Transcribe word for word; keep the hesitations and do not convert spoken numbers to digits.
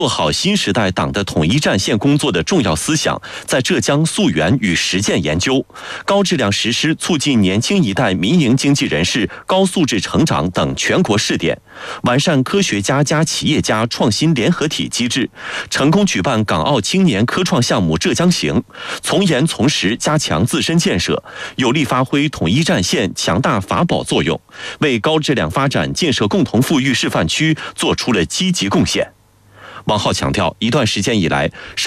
做好新时代党的统一战线工作的重要思想，在浙江溯源与实践研究，高质量实施促进年轻一代民营经济人士高素质成长等全国试点，完善科学家加企业家创新联合体机制，成功举办港澳青年科创项目浙江行，从严从实加强自身建设，有力发挥统一战线强大法宝作用，为高质量发展建设共同富裕示范区做出了积极贡献。王浩强调，一段时间以来，省